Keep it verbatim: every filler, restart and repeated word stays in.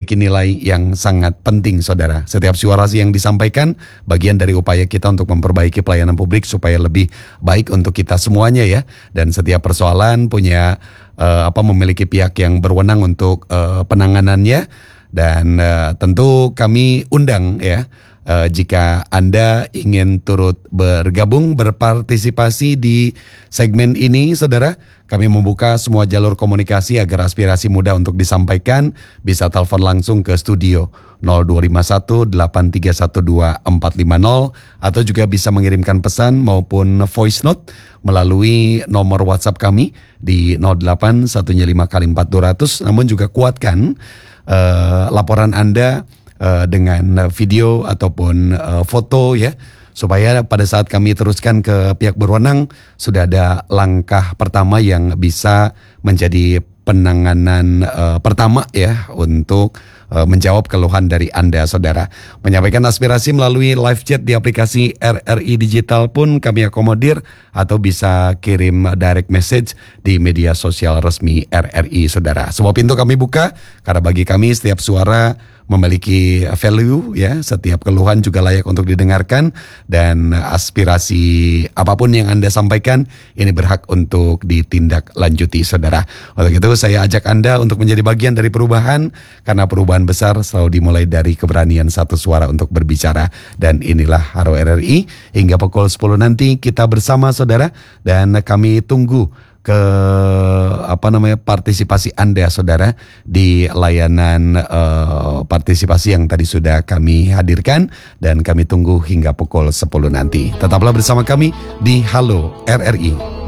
memiliki nilai yang sangat penting, saudara. Setiap suara yang disampaikan bagian dari upaya kita untuk memperbaiki pelayanan publik supaya lebih baik untuk kita semuanya ya. Dan setiap persoalan punya uh, apa memiliki pihak yang berwenang untuk uh, penanganannya. Dan uh, tentu kami undang ya. Uh, jika Anda ingin turut bergabung, berpartisipasi di segmen ini, saudara, kami membuka semua jalur komunikasi agar aspirasi mudah untuk disampaikan. Bisa telepon langsung ke studio nol dua lima satu delapan tiga satu dua empat lima nol atau juga bisa mengirimkan pesan maupun voice note melalui nomor WhatsApp kami di nol delapan satu lima kali empat dua ratus. Namun juga kuatkan uh, laporan Anda Uh, dengan video ataupun uh, foto ya, supaya pada saat kami teruskan ke pihak berwenang sudah ada langkah pertama yang bisa menjadi penanganan uh, pertama ya untuk uh, menjawab keluhan dari Anda, saudara. Menyampaikan aspirasi melalui live chat di aplikasi R R I Digital pun kami akomodir, atau bisa kirim direct message di media sosial resmi R R I, saudara. Semua pintu kami buka karena bagi kami setiap suara memiliki value ya, setiap keluhan juga layak untuk didengarkan, dan aspirasi apapun yang Anda sampaikan ini berhak untuk ditindaklanjuti, saudara. Untuk itu saya ajak Anda untuk menjadi bagian dari perubahan, karena perubahan besar selalu dimulai dari keberanian satu suara untuk berbicara. Dan inilah Haro R R I, hingga pukul sepuluh nanti kita bersama, saudara, dan kami tunggu ke apa namanya partisipasi Anda, saudara, di layanan uh, partisipasi yang tadi sudah kami hadirkan, dan kami tunggu hingga pukul sepuluh nanti. Tetaplah bersama kami di Halo R R I.